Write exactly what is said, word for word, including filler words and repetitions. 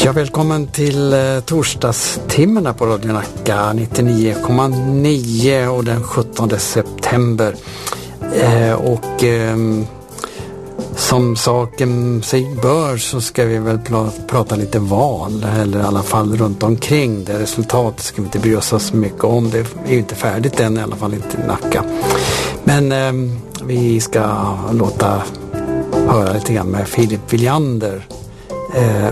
Ja, välkommen till eh, torsdagstimmarna på Radio Nacka nittionio komma nio och den sjuttonde september. Eh, och eh, som saken sig bör så ska vi väl pl- prata lite val, eller i alla fall runt omkring det. Resultatet ska vi inte bry oss så mycket om. Det är ju inte färdigt än, i alla fall inte i Nacka. Men eh, vi ska låta höra lite grann med Filip Viljander. Eh,